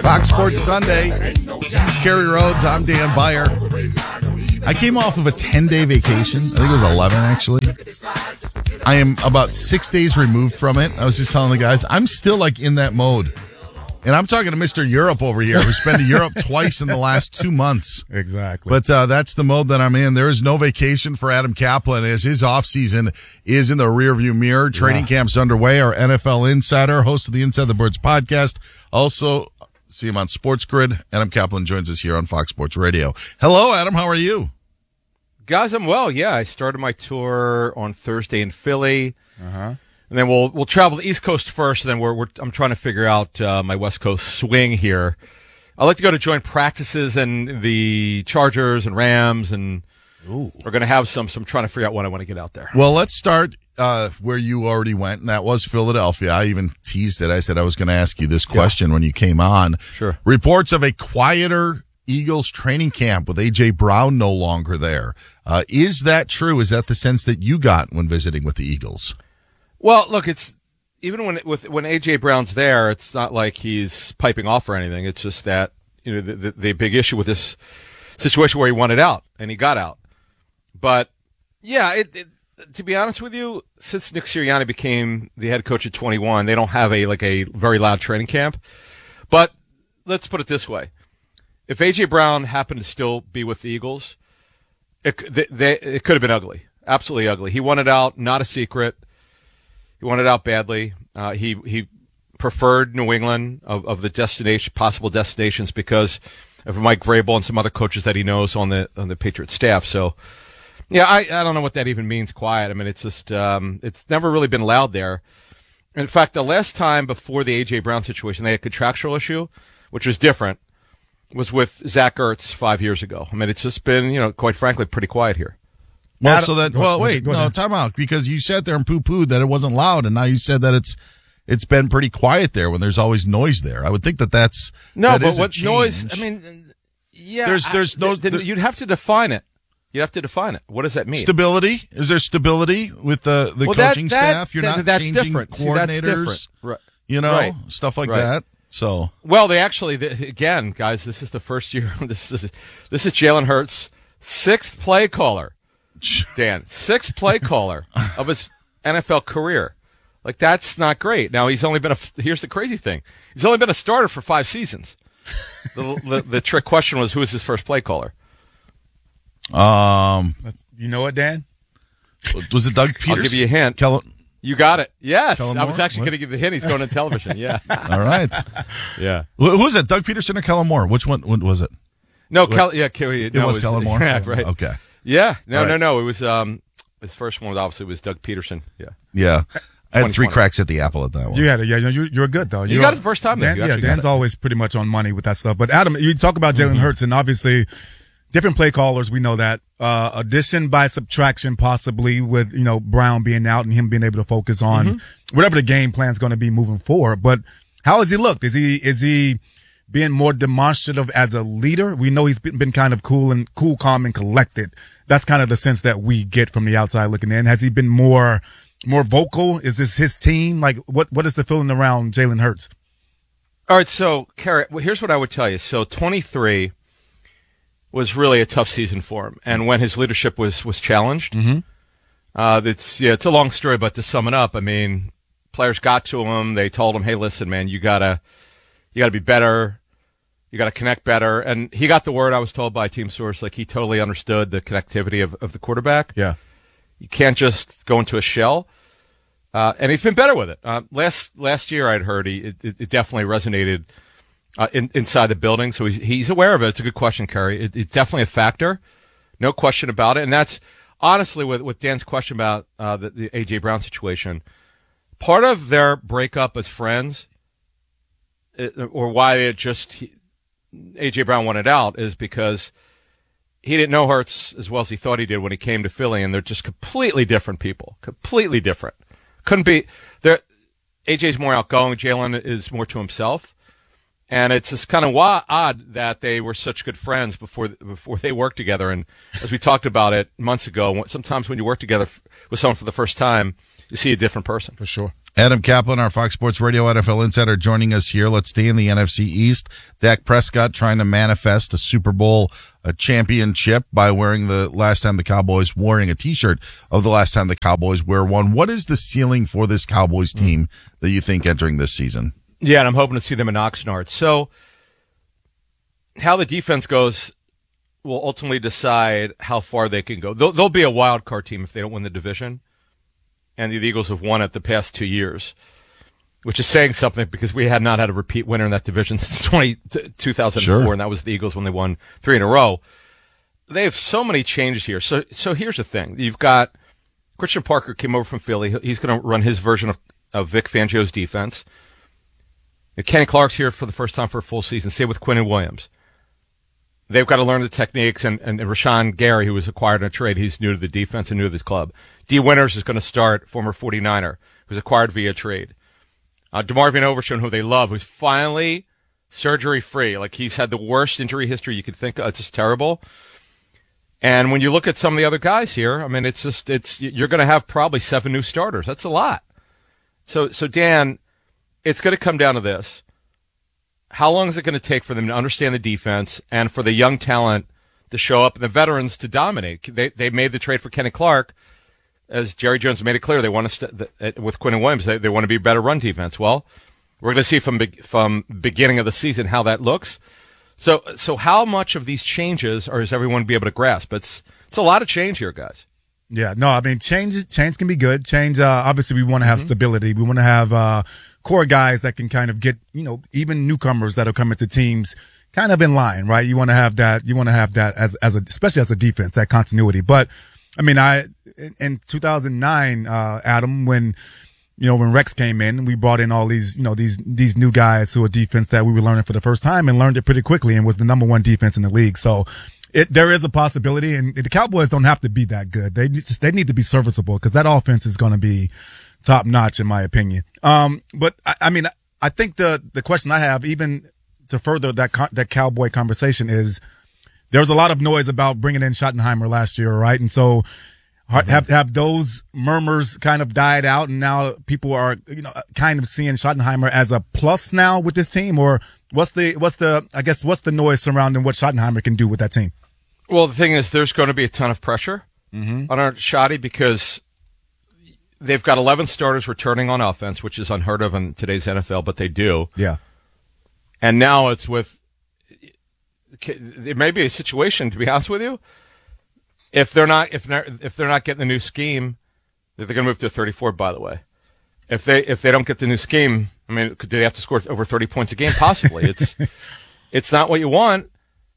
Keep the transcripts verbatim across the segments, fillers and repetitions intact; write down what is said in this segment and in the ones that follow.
Fox Sports Sunday. He's Kerry Rhodes. I'm Dan Beyer. I came off of a ten-day vacation. I think it was eleven, actually. I am about six days removed from it. I was just telling the guys, I'm still like in that mode. And I'm talking to Mister Europe over here, who's been to Europe twice in the last two months. Exactly. But uh, that's the mode that I'm in. There is no vacation for Adam Kaplan as his offseason is in the rearview mirror. Training yeah. camp's underway. Our N F L insider, host of the Inside the Birds podcast. Also, see him on Sports Grid. Adam Kaplan joins us here on Fox Sports Radio. Hello, Adam. How are you? Guys, I'm well. Yeah, I started my tour on Thursday in Philly. Uh-huh. And then we'll we'll travel the East Coast first, and then we're, we're I'm trying to figure out uh, my West Coast swing here. I like to go to joint practices and the Chargers and Rams, and Ooh. we're going to have some. So I'm trying to figure out when I want to get out there. Well, let's start uh, where you already went, and that was Philadelphia. I even teased it. I said I was going to ask you this question yeah. when you came on. Sure. Reports of a quieter Eagles training camp with A J. Brown no longer there. Uh, is that true? Is that the sense that you got when visiting with the Eagles? Well, look, it's even when with when A J. Brown's there, it's not like he's piping off or anything. It's just that you know the, the, the big issue with this situation where he wanted out and he got out. But yeah, it, it, to be honest with you, since Nick Sirianni became the head coach at twenty-one, they don't have a like a very loud training camp. But let's put it this way: if A J. Brown happened to still be with the Eagles, it they, they, it could have been ugly, absolutely ugly. He wanted out, not a secret. He wanted out badly. Uh, he he preferred New England of, of the destination possible destinations because of Mike Vrabel and some other coaches that he knows on the on the Patriots staff. So, yeah, I, I don't know what that even means. Quiet. I mean, it's just um, it's never really been loud there. In fact, the last time before the A J. Brown situation, they had a contractual issue, which was different, was with Zach Ertz five years ago. I mean, it's just been, you know, quite frankly, pretty quiet here. Well, so that well, wait, no, time out, because you sat there and poo-pooed that it wasn't loud, and now you said that it's it's been pretty quiet there when there's always noise there. I would think that that's no, that but is what a noise? I mean, yeah, there's there's no. I, th- th- you'd have to define it. You'd have to define it. What does that mean? Stability? Is there stability with the the well, coaching that, that, staff? You're that, not that's changing different. coordinators, See, that's different. Right. You know, right. stuff like right. that. So well, they actually the, again, guys, this is the first year. This is this is Jalen Hurts' sixth play caller. Dan, sixth play caller of his N F L career. Like, that's not great. Now, he's only been a, here's the crazy thing. He's only been a starter for five seasons. The, the, the trick question was, who is his first play caller? Um, You know what, Dan? Was it Doug Peterson? I'll give you a hint. Kellen- you got it. Yes. Kellen I was Moore? actually going to give the hint. He's going to television. Yeah. All right. Yeah. Who was it, Doug Peterson or Kellen Moore? Which one was it? No, Kel- yeah, Kel- It no, was Kellen Moore? Yeah, right. Okay. Yeah. No, Right. no, no. It was, um, his first one was obviously was Doug Peterson. Yeah. Yeah. I had three twenty twenty. cracks at the apple at that one. You had it. Yeah, you, you're good, though. You You're, got it the first time, Dan, though. You yeah, actually got Dan's it. always pretty much on money with that stuff. But, Adam, you talk about Jalen Mm-hmm. Hurts, and obviously different play callers. We know that. Uh, addition by subtraction, possibly, with, you know, Brown being out and him being able to focus on Mm-hmm. whatever the game plan is going to be moving forward. But how has he looked? Is he is he being more demonstrative as a leader? We know he's been, been kind of cool and cool, calm, and collected. That's kind of the sense that we get from the outside looking in. Has he been more more vocal? Is this his team? Like, what what is the feeling around Jalen Hurts? All right, so, Carrot, well, here's what I would tell you. So, twenty-three was really a tough season for him. And when his leadership was, was challenged, Mm-hmm. uh, it's, yeah, it's a long story, but to sum it up, I mean, players got to him. They told him, hey, listen, man, you gotta, you gotta be better. You gotta connect better. And he got the word, I was told by a team source, like he totally understood the connectivity of, of the quarterback. Yeah. You can't just go into a shell. Uh, and he's been better with it. Uh, last, last year I'd heard he, it, it definitely resonated Uh, in, inside the building, so he's, he's aware of it. It's a good question, Kerry. It, it's definitely a factor, no question about it. And that's honestly with, with Dan's question about uh, the, the A J. Brown situation. Part of their breakup as friends, it, or why it just he, A J. Brown wanted out, is because he didn't know Hurts as well as he thought he did when he came to Philly, and they're just completely different people, completely different. Couldn't be there. A J's more outgoing. Jalen is more to himself. And it's just kind of wa- odd that they were such good friends before before they worked together. And as we talked about it months ago, sometimes when you work together with someone for the first time, you see a different person. For sure. Adam Kaplan, our Fox Sports Radio N F L insider, joining us here. Let's stay in the N F C East. Dak Prescott trying to manifest a Super Bowl a championship by wearing the last time the Cowboys, wearing a T-shirt of the last time the Cowboys wear one. What is the ceiling for this Cowboys team that you think entering this season? Yeah, and I'm hoping to see them in Oxnard. So how the defense goes will ultimately decide how far they can go. They'll, they'll be a wild card team if they don't win the division. And the Eagles have won it the past two years, which is saying something because we had not had a repeat winner in that division since twenty, two thousand four, sure. And that was the Eagles when they won three in a row. They have so many changes here. So, so here's the thing. You've got Christian Parker came over from Philly. He's going to run his version of, of Vic Fangio's defense. And Kenny Clark's here for the first time for a full season. Same with Quinnen Williams. They've got to learn the techniques, and, and Rashawn Gary, who was acquired in a trade, he's new to the defense and new to this club. D. Winters is going to start, former forty-niner, who's acquired via trade. Uh, DeMarvin Overshown, who they love, who's finally surgery-free. Like, he's had the worst injury history you could think of. It's just terrible. And when you look at some of the other guys here, I mean, it's just, it's, you're going to have probably seven new starters. That's a lot. So, so Dan, it's going to come down to this. How long is it going to take for them to understand the defense and for the young talent to show up and the veterans to dominate? They they made the trade for Kenny Clark, as Jerry Jones made it clear. They want to st- with Quinnen Williams. They, they want to be better run defense. Well, we're going to see from be- from beginning of the season how that looks. So so how much of these changes are is everyone be able to grasp? It's it's a lot of change here, guys. Yeah, no, I mean change change can be good. Change, uh, obviously, we want to have mm-hmm. stability. We want to have uh, core guys that can kind of get, you know, even newcomers that are coming to teams kind of in line, right? You want to have that. You want to have that as as a, especially as a defense, that continuity. But I mean, I in, in two thousand nine, uh, Adam, when you know when Rex came in, we brought in all these, you know, these these new guys who are defense that we were learning for the first time and learned it pretty quickly and was the number one defense in the league. So. It, there is a possibility, and the Cowboys don't have to be that good. They just, they need to be serviceable because that offense is going to be top notch, in my opinion. Um, but I, I mean, I think the the question I have, even to further that that Cowboy conversation, is there was a lot of noise about bringing in Schottenheimer last year, right? And so mm-hmm. have have those murmurs kind of died out, and now people are, you know, kind of seeing Schottenheimer as a plus now with this team, or what's the what's the I guess what's the noise surrounding what Schottenheimer can do with that team? Well, the thing is, there's going to be a ton of pressure mm-hmm. on our Shotty because they've got eleven starters returning on offense, which is unheard of in today's N F L, but they do. Yeah. And now it's with it may be a situation, to be honest with you, if they're not if they're if they're not getting the new scheme, they're going to move to thirty-four. By the way, if they if they don't get the new scheme, I mean, do they have to score over thirty points a game? Possibly. It's it's not what you want.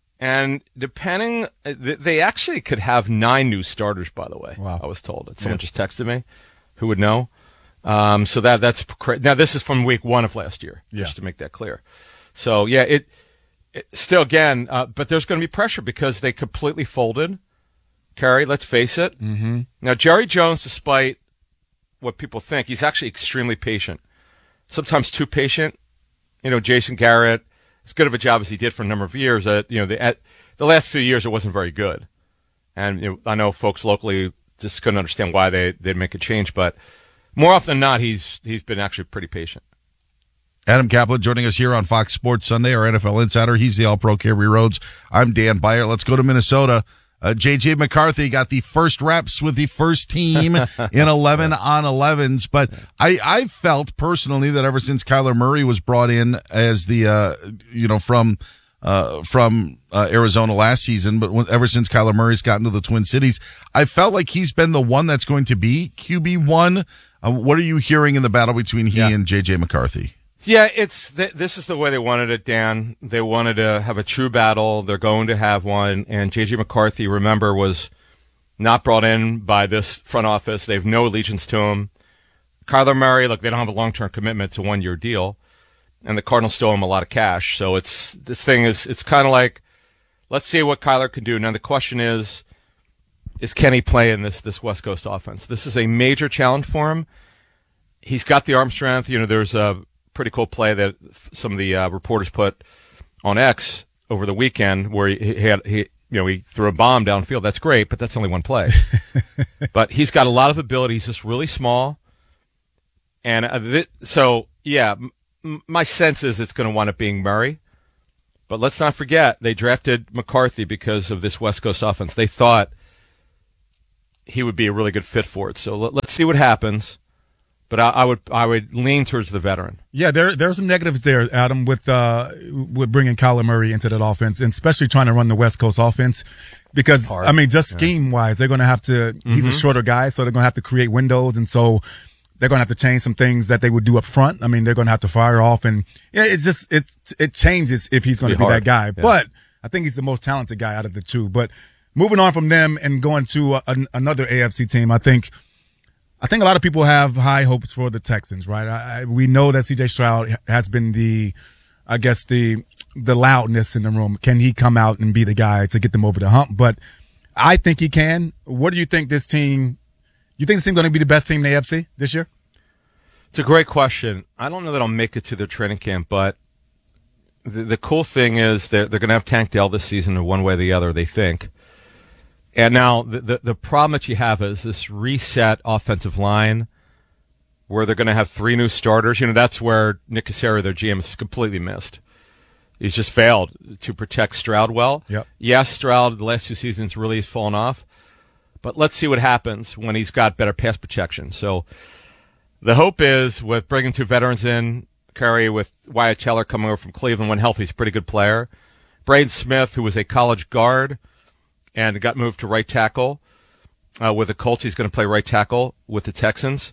And depending, they actually could have nine new starters, by the way. Wow. I was told. Someone yeah. just texted me who would know. Um, so that that's cra- now this is from week one of last year, yeah. just to make that clear. So yeah, it, it still again, uh, but there's going to be pressure because they completely folded. Kerry, let's face it. Mm-hmm. Now Jerry Jones, despite what people think, he's actually extremely patient. Sometimes too patient. You know, Jason Garrett. As good of a job as he did for a number of years, uh, you know, the, at the last few years it wasn't very good, and you know, I know folks locally just couldn't understand why they they'd make a change, but more often than not, he's he's been actually pretty patient. Adam Kaplan joining us here on Fox Sports Sunday, our N F L insider. He's the All-Pro Kerry Rhodes. I'm Dan Beyer. Let's go to Minnesota. Uh, J J. McCarthy got the first reps with the first team in eleven on elevens, but I, I felt personally that ever since Kyler Murray was brought in as the, uh, you know, from, uh, from, uh, Arizona last season, but when, ever since Kyler Murray's gotten to the Twin Cities, I felt like he's been the one that's going to be Q B one. Uh, what are you hearing in the battle between he yeah. and J J. McCarthy? Yeah, it's th- this is the way they wanted it, Dan. They wanted to have a true battle. They're going to have one. And J J. McCarthy, remember, was not brought in by this front office. They have no allegiance to him. Kyler Murray, look, they don't have a long-term commitment to a one-year deal. And the Cardinals still owe him a lot of cash. So it's this thing is it's kind of like, let's see what Kyler can do. Now the question is, is can he play in this this West Coast offense? This is a major challenge for him. He's got the arm strength. You know, there's a pretty cool play that some of the uh, reporters put on X over the weekend where he, he had he you know he threw a bomb downfield. That's great, but that's only one play. But he's got a lot of ability. He's just really small. And uh, th- so, yeah, m- my sense is it's going to wind up being Murray. But let's not forget, they drafted McCarthy because of this West Coast offense. They thought he would be a really good fit for it. So let, let's see what happens. But I, I would I would lean towards the veteran. Yeah, there there's some negatives there, Adam, with uh with bringing Kyler Murray into that offense, and especially trying to run the West Coast offense. Because, I mean, just scheme-wise, they're going to have to mm-hmm. – he's a shorter guy, so they're going to have to create windows, and so – they're going to have to change some things that they would do up front. I mean, they're going to have to fire off, and yeah, it's just it's it changes if he's going to be, be that guy. Yeah. But I think he's the most talented guy out of the two. But moving on from them and going to a, an, another A F C team, I think I think a lot of people have high hopes for the Texans. Right? I, I, we know that C J Stroud has been the, I guess the the loudness in the room. Can he come out and be the guy to get them over the hump? But I think he can. What do you think this team? You think this team's going to be the best team in the A F C this year? It's a great question. I don't know that I'll make it to their training camp, but the, the cool thing is they're, they're going to have Tank Dell this season one way or the other, they think. And now the, the, the problem that you have is this reset offensive line where they're going to have three new starters. You know, that's where Nick Caserio, their G M, has completely missed. He's just failed to protect Stroud well. Yep. Yes, Stroud, the last two seasons really has fallen off. But let's see what happens when he's got better pass protection. So the hope is with bringing two veterans in, Curry with Wyatt Teller coming over from Cleveland when healthy, he's a pretty good player. Braden Smith, who was a college guard and got moved to right tackle uh, with the Colts. He's going to play right tackle with the Texans.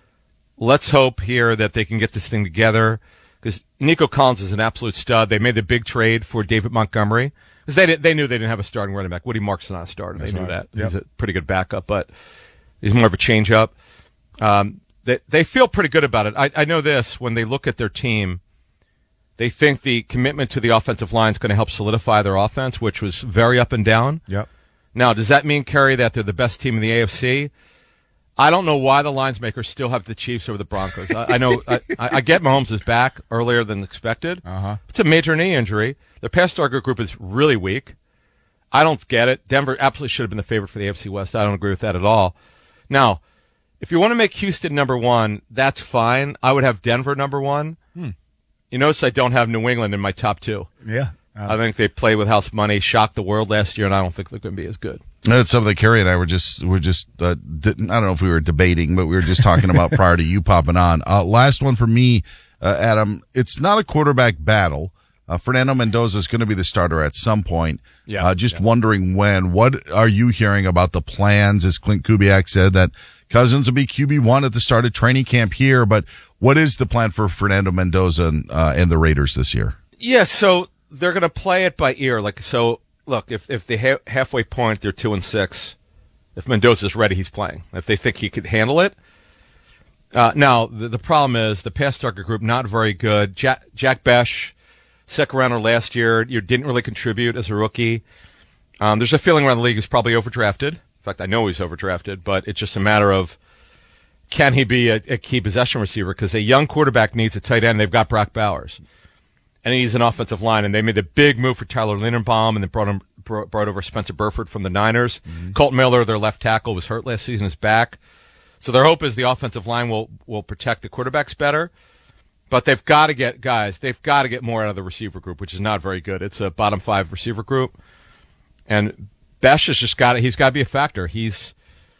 Let's hope here that they can get this thing together because Nico Collins is an absolute stud. They made the big trade for David Montgomery. Because they, they knew they didn't have a starting running back. Woody Marks not a starter. They That's knew right. that. Yep. He's a pretty good backup, but he's more of a change-up. Um, they, they feel pretty good about it. I, I know this. When they look at their team, they think the commitment to the offensive line is going to help solidify their offense, which was very up and down. Yep. Now, does that mean, Kerry, that they're the best team in the A F C? I don't know why the lines makers still have the Chiefs over the Broncos. I, I know I, I get Mahomes is back earlier than expected. Uh-huh. It's a major knee injury. Their pass target group is really weak. I don't get it. Denver absolutely should have been the favorite for the A F C West. I don't agree with that at all. Now, if you want to make Houston number one, that's fine. I would have Denver number one. Hmm. You notice I don't have New England in my top two. Yeah. Uh, I think they played with house money, shocked the world last year, and I don't think they're going to be as good. That's something Kerry and I were just were just uh, didn't I don't know if we were debating, but we were just talking about prior to you popping on. Uh, last one for me, uh, Adam. It's not a quarterback battle. Uh, Fernando Mendoza is going to be the starter at some point. Yeah. Uh, just yeah. wondering when. What are you hearing about the plans? As Clint Kubiak said that Cousins will be Q B one at the start of training camp here, but what is the plan for Fernando Mendoza and, uh, and the Raiders this year? Yeah, so they're going to play it by ear. Like so. Look, if if the ha- halfway point they're two and six, if Mendoza's ready, he's playing. If they think he could handle it, uh, now the, the problem is the pass target group not very good. Jack, Jack Besh, second rounder last year, you didn't really contribute as a rookie. Um, there's a feeling around the league he's probably overdrafted. In fact, I know he's overdrafted, but it's just a matter of can he be a, a key possession receiver? Because a young quarterback needs a tight end. They've got Brock Bowers. And he's an offensive line, and they made the big move for Tyler Linderbaum, and then brought him brought, brought over Spencer Burford from the Niners. Mm-hmm. Colton Miller, their left tackle, was hurt last season, is back. So their hope is the offensive line will will protect the quarterbacks better. But they've got to get guys. They've got to get more out of the receiver group, which is not very good. It's a bottom five receiver group, and Besh has just got he's got to be a factor. He's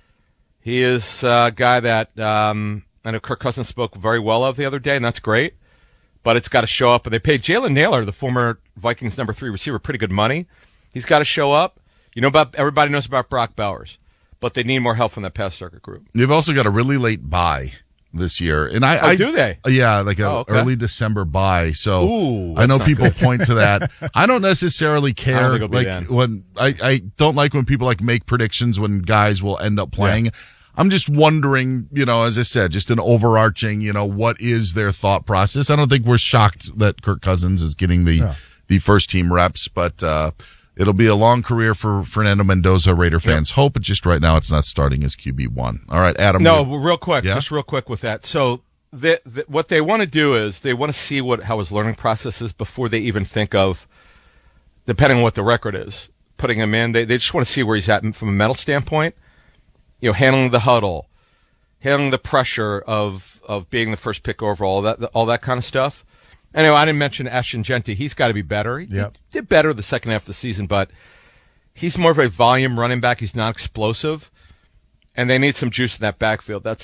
he is a guy that um, I know Kirk Cousins spoke very well of the other day, and that's great. But it's got to show up. And they paid Jalen Naylor, the former Vikings number three receiver, pretty good money. He's got to show up. You know about everybody knows about Brock Bowers, but they need more help from that pass target group. They've also got a really late bye this year, and I, oh, I do they? Yeah, like a oh, okay. early December bye. So Ooh, I know people good. point to that. I don't necessarily care. I don't think it'll be like then. when I, I don't like when people like make predictions when guys will end up playing. Yeah. I'm just wondering, you know, as I said, just an overarching, you know, what is their thought process? I don't think we're shocked that Kirk Cousins is getting the, yeah. the first team reps, but, uh, it'll be a long career for Fernando Mendoza. Raider fans yep. hope, but just right now it's not starting as Q B one. All right, Adam. No, real quick, yeah? just real quick with that. So the, the, what they want to do is they want to see what, how his learning process is before they even think of, depending on what the record is, putting him in. They, they just want to see where he's at from a mental standpoint. You know, handling the huddle, handling the pressure of of being the first pick overall, that all that kind of stuff. Anyway, I didn't mention Ashton Genty. He's got to be better. He Yep. did better the second half of the season, but he's more of a volume running back. He's not explosive, and they need some juice in that backfield. That's